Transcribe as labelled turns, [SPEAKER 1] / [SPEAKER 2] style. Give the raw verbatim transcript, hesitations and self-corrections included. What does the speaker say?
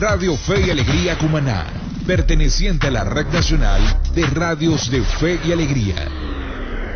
[SPEAKER 1] Radio Fe y Alegría Cumaná, perteneciente a la Red Nacional de Radios de Fe y Alegría.